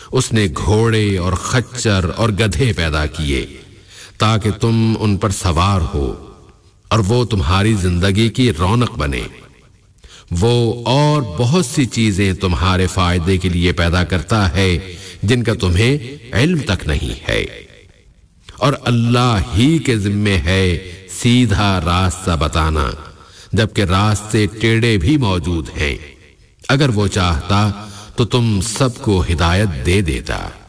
उसने घोड़े और खच्चर और गधे पैदा किए ताकि तुम उन पर सवार हो और वो तुम्हारी जिंदगी की रौनक बने। वो और बहुत सी चीजें तुम्हारे फायदे के लिए पैदा करता है जिनका तुम्हें इल्म तक नहीं है, और अल्लाह ही के जिम्मे है सीधा रास्ता बताना, जबकि रास्ते टेढ़े भी मौजूद हैं। अगर वो चाहता तो तुम सबको हिदायत दे देता।